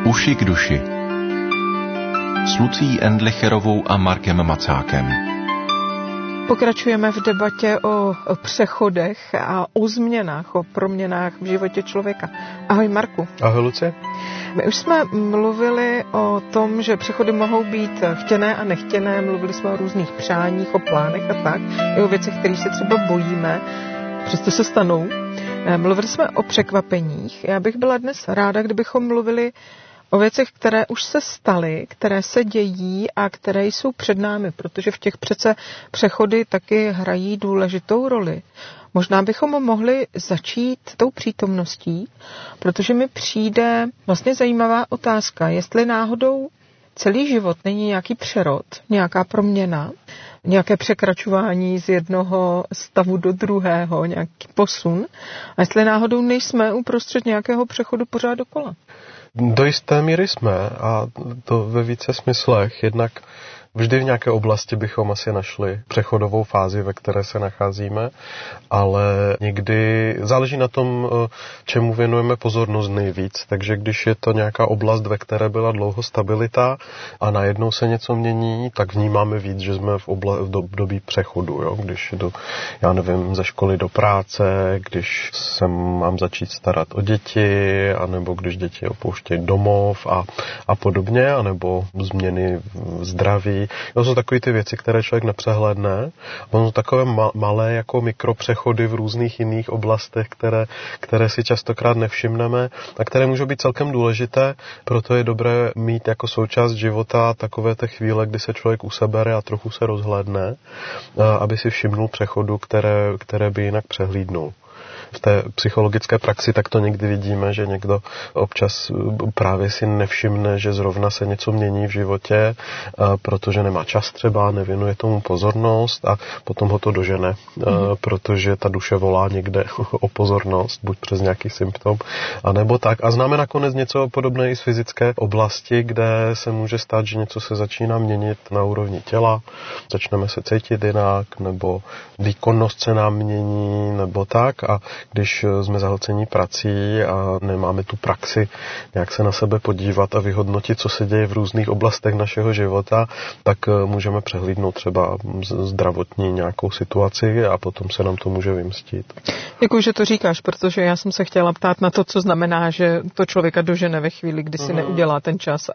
Uši k duši s Lucí Endlicherovou a Markem Macákem. Pokračujeme v debatě o přechodech a o změnách, o proměnách v životě člověka. Ahoj Marku. Ahoj Luci. My už jsme mluvili o tom, že přechody mohou být chtěné a nechtěné, mluvili jsme o různých přáních, o plánech a tak, i o věcech, kterých se třeba bojíme, přesto se stanou. Mluvili jsme o překvapeních. Já bych byla dnes ráda, kdybychom mluvili o věcech, které už se staly, které se dějí a které jsou před námi, protože v těch přece přechody taky hrají důležitou roli. Možná bychom mohli začít tou přítomností, protože mi přijde vlastně zajímavá otázka, jestli náhodou celý život není nějaký přerod, nějaká proměna, nějaké překračování z jednoho stavu do druhého, nějaký posun, a jestli náhodou nejsme uprostřed nějakého přechodu pořád dokola. Do jisté míry jsme, a to ve více smyslech. Jednak vždy v nějaké oblasti bychom asi našli přechodovou fázi, ve které se nacházíme, ale někdy záleží na tom, čemu věnujeme pozornost nejvíc. Takže když je to nějaká oblast, ve které byla dlouho stabilita a najednou se něco mění, tak vnímáme víc, že jsme v období přechodu. Jo? Když jdu, já nevím, ze školy do práce, když se mám začít starat o děti, anebo když děti opouštějí domov a podobně, anebo změny v zdraví. To jsou takové ty věci, které člověk nepřehlédne. Ono jsou takové malé jako mikropřechody v různých jiných oblastech, které si častokrát nevšimneme a které můžou být celkem důležité, proto je dobré mít jako součást života takové ty chvíle, kdy se člověk usebere a trochu se rozhlédne, aby si všimnul přechodu, které by jinak přehlídnul. V té psychologické praxi tak to někdy vidíme, že někdo občas právě si nevšimne, že zrovna se něco mění v životě, protože nemá čas třeba, nevěnuje tomu pozornost a potom ho to dožene, protože ta duše volá někde o pozornost, buď přes nějaký symptom, anebo tak. A známe nakonec něco podobné i z fyzické oblasti, kde se může stát, že něco se začíná měnit na úrovni těla, začneme se cítit jinak, nebo výkonnost se nám mění, nebo tak. A když jsme zahlcení prací a nemáme tu praxi nějak se na sebe podívat a vyhodnotit, co se děje v různých oblastech našeho života, tak můžeme přehlídnout třeba zdravotní nějakou situaci a potom se nám to může vymstít. Děkuji, že to říkáš, protože já jsem se chtěla ptát na to, co znamená, že to člověka dožene ve chvíli, kdy si neudělá ten čas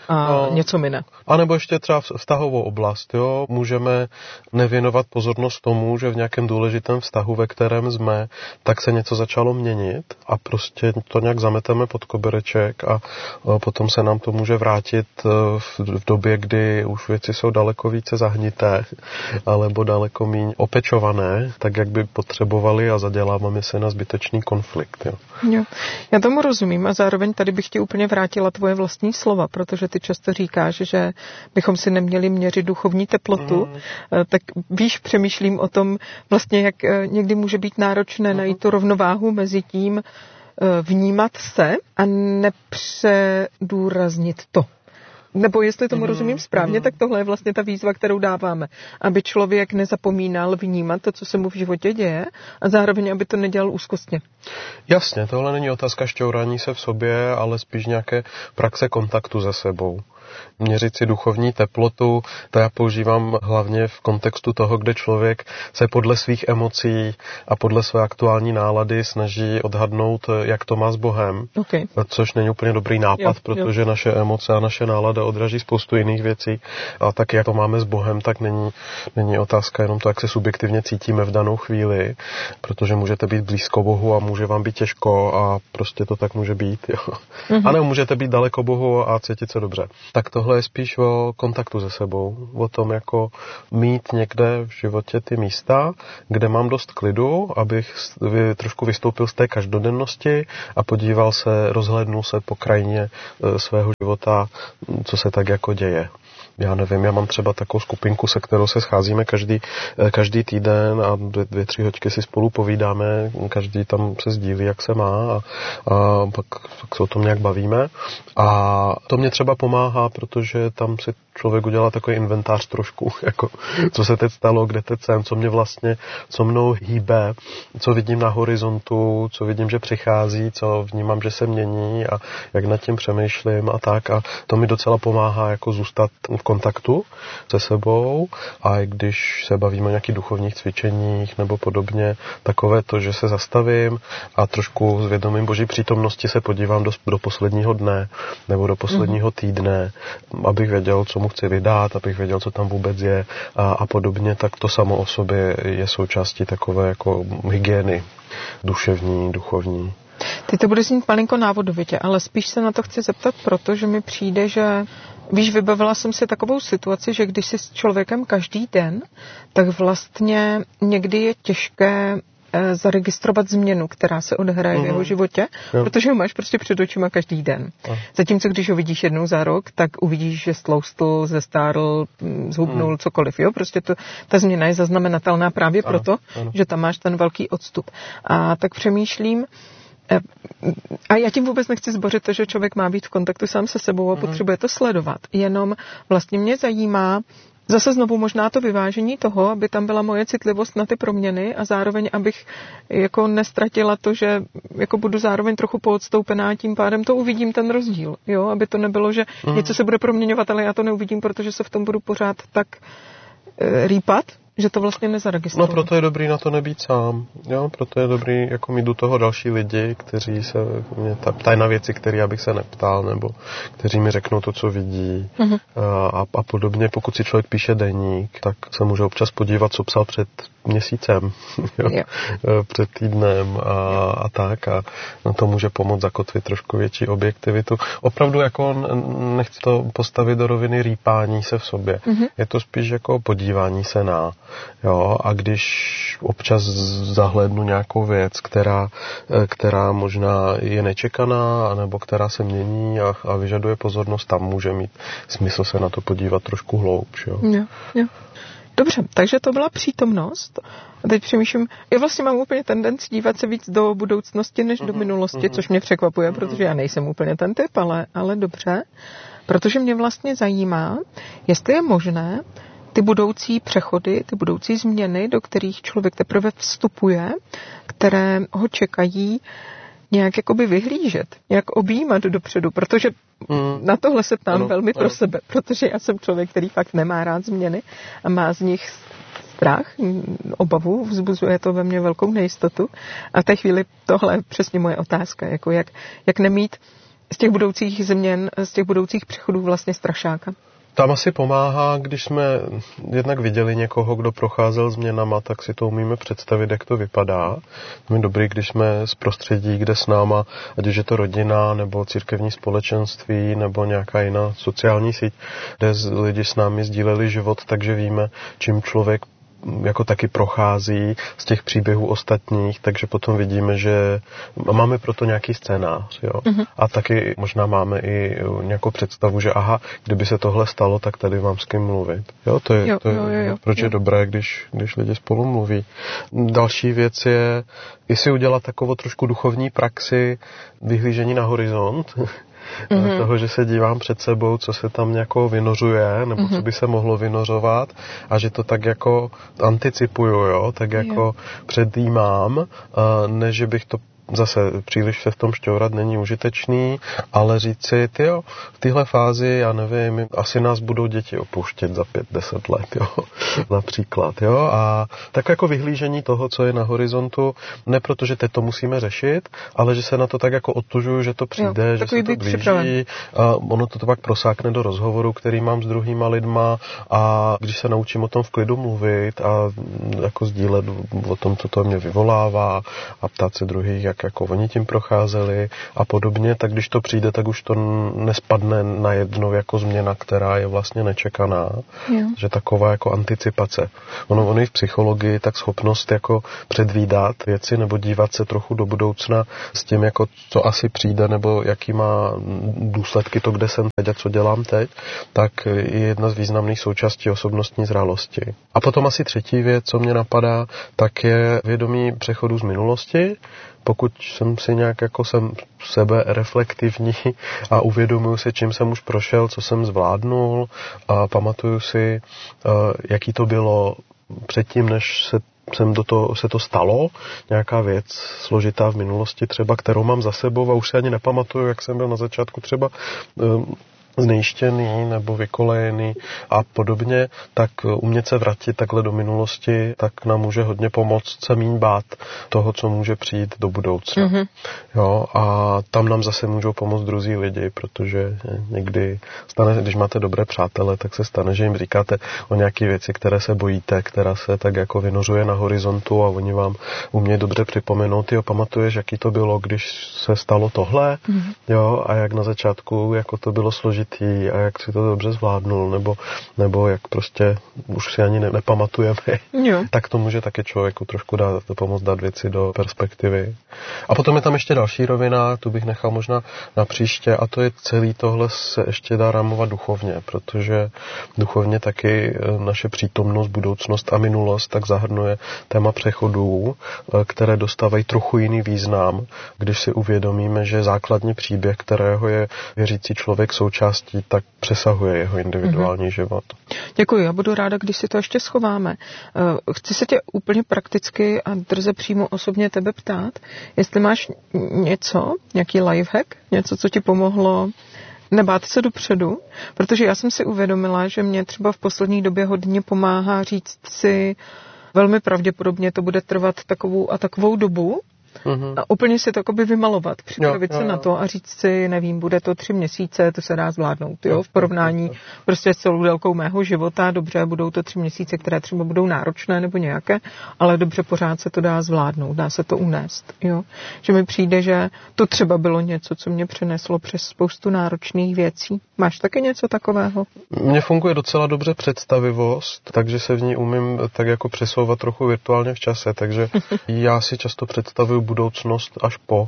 a něco mine. A nebo ještě třeba vztahovou oblast. Jo? Můžeme nevěnovat pozornost tomu, že v nějakém důležitém vztahu, ve kterém jsme, tak se něco začalo měnit a prostě to nějak zameteme pod kobereček a potom se nám to může vrátit v době, kdy už věci jsou daleko více zahnité alebo daleko míň opečované, tak jak by potřebovali a zaděláváme se na zbytečný konflikt. Jo. Já tomu rozumím a zároveň tady bych ti úplně vrátila tvoje vlastní slova, protože ty často říkáš, že bychom si neměli měřit duchovní teplotu, tak víš, přemýšlím o tom vlastně, jak někdy může být náročné najít tu rovnováhu mezi tím vnímat se a nepředůraznit to. Nebo jestli tomu rozumím správně, tak tohle je vlastně ta výzva, kterou dáváme. Aby člověk nezapomínal vnímat to, co se mu v životě děje a zároveň, aby to nedělal úzkostně. Jasně, tohle není otázka šťourání se v sobě, ale spíš nějaké praxe kontaktu se sebou. Měřit si duchovní teplotu, to já používám hlavně v kontextu toho, kde člověk se podle svých emocí a podle své aktuální nálady snaží odhadnout, jak to má s Bohem, což není úplně dobrý nápad, protože naše emoce a naše nálada odraží spoustu jiných věcí a tak, jak to máme s Bohem, tak není otázka jenom to, jak se subjektivně cítíme v danou chvíli, protože můžete být blízko Bohu a může vám být těžko a prostě to tak může být. Jo. A nebo můžete být daleko Bohu a cítit se dobře. Tak tohle je spíš o kontaktu se sebou, o tom jako mít někde v životě ty místa, kde mám dost klidu, abych trošku vystoupil z té každodennosti a podíval se, rozhlédnul se po krajině svého života, co se tak jako děje. Já nevím, já mám třeba takovou skupinku, se kterou se scházíme každý týden a 2-3 hoďky si spolu povídáme, každý tam se sdílí, jak se má a pak se o tom nějak bavíme. A to mě třeba pomáhá protože tam si člověk udělá takový inventář trošku, jako co se teď stalo, kde teď jsem, co mnou hýbe, co vidím na horizontu, co vidím, že přichází, co vnímám, že se mění a jak nad tím přemýšlím a tak. A to mi docela pomáhá jako zůstat v kontaktu se sebou a i když se bavíme o nějakých duchovních cvičeních nebo podobně, takové to, že se zastavím a trošku s vědomím Boží přítomnosti se podívám do posledního dne nebo do posledního týdne, abych věděl, co mu chci vydat, abych věděl, co tam vůbec je a podobně, tak to samo o sobě je součástí takové jako hygieny duševní, duchovní. Teď to bude znít malinko návodovitě, ale spíš se na to chci zeptat, protože mi přijde, že vybavila jsem si takovou situaci, že když jsi s člověkem každý den, tak vlastně někdy je těžké zaregistrovat změnu, která se odehraje v jeho životě, protože ho máš prostě před očima každý den. Zatímco když ho vidíš jednou za rok, tak uvidíš, že stloustl, zestárl, zhubnul, cokoliv. Jo? Prostě ta změna je zaznamenatelná právě proto, že tam máš ten velký odstup. A tak přemýšlím, a já tím vůbec nechci zbořit to, že člověk má být v kontaktu sám se sebou a potřebuje to sledovat. Jenom vlastně mě zajímá zase znovu možná to vyvážení toho, aby tam byla moje citlivost na ty proměny a zároveň, abych jako nestratila to, že jako budu zároveň trochu poodstoupená, tím pádem to uvidím ten rozdíl. Jo? Aby to nebylo, že něco se bude proměňovat, ale já to neuvidím, protože se v tom budu pořád tak rýpat, že to vlastně nezaregistruju. No proto je dobrý na to nebýt sám. Jo? Proto je dobrý jako mít do toho další lidi, kteří se mě ptají na věci, které já bych se neptal, nebo kteří mi řeknou to, co vidí. A podobně. Pokud si člověk píše deník, tak se může občas podívat, co psal před měsícem, před týdnem a tak. A to může pomoct zakotvit trošku větší objektivitu. Opravdu jako nechci to postavit do roviny rýpání se v sobě. Je to spíš jako podívání se na. Jo, a když občas zahlédnu nějakou věc, která možná je nečekaná, nebo která se mění a vyžaduje pozornost, tam může mít smysl se na to podívat trošku hloubš. Jo. Jo. Dobře, takže to byla přítomnost. A teď přemýšlím, já vlastně mám úplně tendenci dívat se víc do budoucnosti, než do minulosti, což mě překvapuje, protože já nejsem úplně ten typ, ale dobře. Protože mě vlastně zajímá, jestli je možné ty budoucí přechody, ty budoucí změny, do kterých člověk teprve vstupuje, které ho čekají, nějak jakoby vyhlížet, nějak objímat dopředu, protože na tohle se ptám velmi pro sebe, protože já jsem člověk, který fakt nemá rád změny a má z nich strach, obavu, vzbuzuje to ve mně velkou nejistotu. A v té chvíli tohle je přesně moje otázka, jako jak nemít z těch budoucích změn, z těch budoucích přechodů vlastně strašáka. Tam asi pomáhá, když jsme jednak viděli někoho, kdo procházel změnama, tak si to umíme představit, jak to vypadá. Je dobrý, když jsme z prostředí, kde s náma, ať už je to rodina, nebo církevní společenství, nebo nějaká jiná sociální síť, kde lidi s námi sdíleli život, takže víme, čím člověk jako taky prochází z těch příběhů ostatních, takže potom vidíme, že máme proto nějaký scénář, jo. A taky možná máme i nějakou představu, že kdyby se tohle stalo, tak tady mám s kým mluvit. Jo, to je proč je dobré, když lidi spolu mluví. Další věc je, jestli udělat takovou trošku duchovní praxi vyhlížení na horizont, toho, že se dívám před sebou, co se tam jako vynořuje, nebo co by se mohlo vynořovat a že to tak jako anticipuju, jo, tak jako předjímám, než že bych to zase příliš se v tom šťourat není užitečný, ale říct si, v téhle fázi, já nevím, asi nás budou děti opouštět za 5-10 let, jo, například, jo, a tak jako vyhlížení toho, co je na horizontu, ne protože teď to musíme řešit, ale že se na to tak jako odtužuju, že to přijde, že se to blíží a ono to pak prosákne do rozhovoru, který mám s druhýma lidma a když se naučím o tom v klidu mluvit a jako sdílet o tom, co to mě vyvolává a ptát se druhých, jako oni tím procházeli a podobně, tak když to přijde, tak už to nespadne najednou jako změna, která je vlastně nečekaná. Že taková jako anticipace. Ono i v psychologii tak schopnost jako předvídat věci nebo dívat se trochu do budoucna s tím, jako co asi přijde nebo jaký má důsledky to, kde jsem teď a co dělám teď, tak je jedna z významných součástí osobnostní zralosti. A potom asi třetí věc, co mě napadá, tak je vědomí přechodu z minulosti, pokud jsem si nějak jako jsem sebe reflektivní a uvědomuji si, čím jsem už prošel, co jsem zvládnul a pamatuju si, jaký to bylo předtím, než se to stalo, nějaká věc složitá v minulosti třeba, kterou mám za sebou a už si ani nepamatuju, jak jsem byl na začátku třeba znejištěný nebo vykolejený a podobně, tak umět se vrátit takhle do minulosti, tak nám může hodně pomoct se míň bát toho, co může přijít do budoucna. Mm-hmm. Jo, a tam nám zase můžou pomoct druzí lidi, protože někdy stane, když máte dobré přátele, tak se stane, že jim říkáte o nějaké věci, které se bojíte, která se tak jako vynořuje na horizontu a oni vám umějí dobře připomenout, pamatuješ, jaký to bylo, když se stalo tohle, jo, a jak na začátku, jako to bylo složitý a jak si to dobře zvládnul, nebo jak prostě už si ani nepamatujeme, tak to může taky člověku trošku pomoct dát věci do perspektivy. A potom je tam ještě další rovina, tu bych nechal možná na příště, a to je celý tohle se ještě dá rámovat duchovně, protože duchovně taky naše přítomnost, budoucnost a minulost tak zahrnuje téma přechodů, které dostávají trochu jiný význam, když si uvědomíme, že základní příběh, kterého je věřící člověk součástí, tak přesahuje jeho individuální život. Děkuji, já budu ráda, když si to ještě schováme. Chci se tě úplně prakticky a drze přímo osobně tebe ptát, jestli máš nějaký lifehack, něco, co ti pomohlo nebát se dopředu, protože já jsem si uvědomila, že mě třeba v poslední době hodně pomáhá říct si, velmi pravděpodobně to bude trvat takovou a takovou dobu, a úplně si to jakoby vymalovat, připravit se na to a říct si, nevím, bude to 3 měsíce, to se dá zvládnout, v porovnání prostě s celou délkou mého života, dobře, budou to 3 měsíce, které třeba budou náročné nebo nějaké, ale dobře, pořád se to dá zvládnout, dá se to unést, Že mi přijde, že to třeba bylo něco, co mě přeneslo přes spoustu náročných věcí. Máš taky něco takového? Mně funguje docela dobře představivost, takže se v ní umím tak jako přesouvat trochu virtuálně v čase, takže já si často představuju budoucnost až po.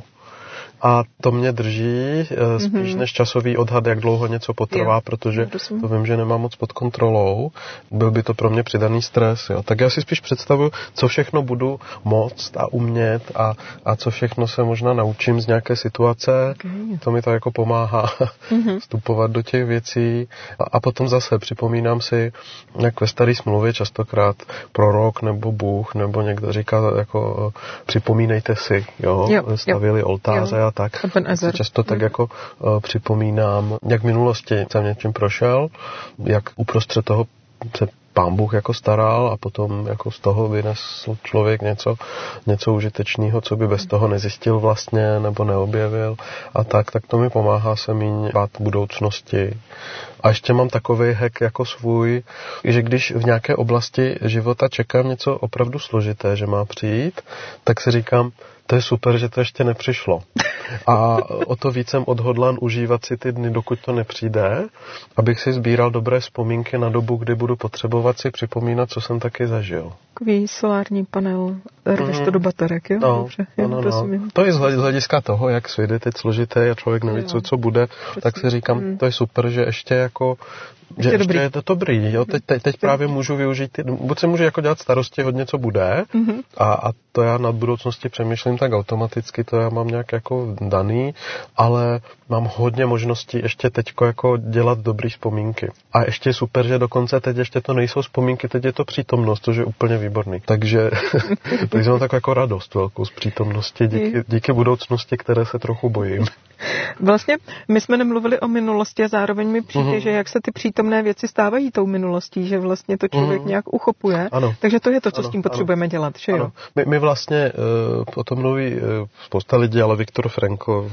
A to mě drží spíš než časový odhad, jak dlouho něco potrvá, protože to vím, že nemám moc pod kontrolou. Byl by to pro mě přidaný stres. Tak já si spíš představuju, co všechno budu moct a umět a co všechno se možná naučím z nějaké situace. Okay. To mi to jako pomáhá vstupovat do těch věcí. A potom zase připomínám si, jak ve staré smlouvě častokrát prorok nebo Bůh nebo někdo říká, jako připomínejte si, stavili oltáře a tak. Často tak jako připomínám, jak v minulosti jsem něčím prošel, jak uprostřed toho se Pán Bůh jako staral a potom jako z toho vynesl člověk něco užitečného, co by bez toho nezjistil vlastně nebo neobjevil a tak to mi pomáhá se míň bát budoucnosti. A ještě mám takovej hack jako svůj, že když v nějaké oblasti života čekám něco opravdu složité, že má přijít, tak si říkám, to je super, že to ještě nepřišlo. A o to víc jsem odhodlán užívat si ty dny, dokud to nepřijde, abych si sbíral dobré vzpomínky na dobu, kdy budu potřebovat si připomínat, co jsem taky zažil. Takový solární panel, rveš to do baterek, jo? Dobře, to je z hlediska toho, jak svět je teď složité a člověk neví, co bude, tak si říkám, to je super, že ještě jako že ještě je to dobrý, teď právě můžu využít, buď se můžu jako dělat starosti hodně, co bude, a to já nad budoucnosti přemýšlím tak automaticky, to já mám nějak jako daný, ale mám hodně možností ještě teďko jako dělat dobrý vzpomínky. A ještě je super, že dokonce teď ještě to nejsou vzpomínky, teď je to přítomnost, což je úplně výborný. Takže mám takovou jako radost velkou z přítomnosti díky budoucnosti, které se trochu bojím. Vlastně my jsme nemluvili o minulosti a zároveň mi přijde, že jak se ty přítomné věci stávají tou minulostí, že vlastně to člověk nějak uchopuje. Ano. Takže to je to, co s tím potřebujeme dělat, že jo? My vlastně o tom mluví spousta lidí, ale Viktor Frankl,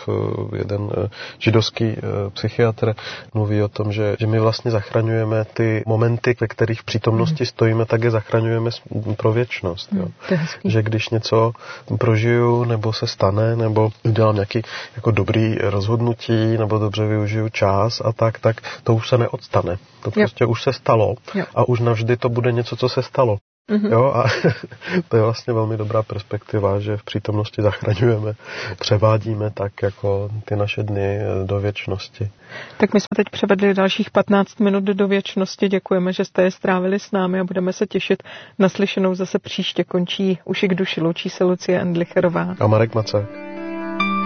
jeden židovský psychiatr, mluví o tom, že my vlastně zachraňujeme ty momenty, ve kterých v přítomnosti stojíme, tak je zachraňujeme pro věčnost. Jo? Že když něco prožiju, nebo se stane, nebo udělám nějaký jako dobrý rozhodnutí, nebo dobře využiju čas a tak to už se neodstane. To prostě už se stalo a už navždy to bude něco, co se stalo. Jo, a to je vlastně velmi dobrá perspektiva, že v přítomnosti zachraňujeme, převádíme tak jako ty naše dny do věčnosti. Tak my jsme teď převedli dalších 15 minut do věčnosti. Děkujeme, že jste je strávili s námi a budeme se těšit na slyšenou zase příště. Končí Uši k duši, loučí se Lucie Endlicherová A Marek Macák.